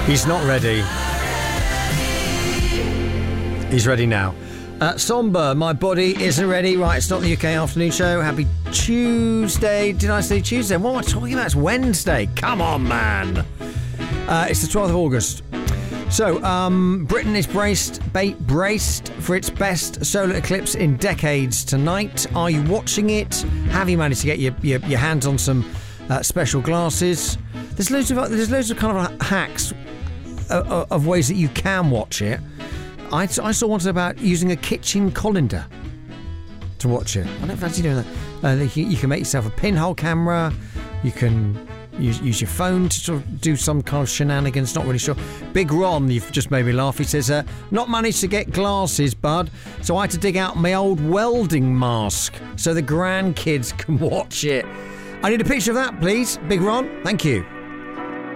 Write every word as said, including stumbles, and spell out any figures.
He's not ready. He's ready now. Uh, Somber, my body isn't ready. Right, it's not the U K afternoon show. Happy Tuesday. Did I say Tuesday? What am I talking about? It's Wednesday. Come on, man. Uh, it's the twelfth of August. So, um, Britain is braced, ba- braced for its best solar eclipse in decades tonight. Are you watching it? Have you managed to get your, your, your hands on some uh, special glasses? There's loads of there's loads of kind of hacks of, of ways that you can watch it. I, I saw one about using a kitchen colander to watch it. I don't fancy doing that. Uh, you, you can make yourself a pinhole camera. You can use, use your phone to sort of do some kind of shenanigans. Not really sure. Big Ron, you've just made me laugh. He says, uh, not managed to get glasses, bud. So I had to dig out my old welding mask so the grandkids can watch it. I need a picture of that, please. Big Ron, thank you.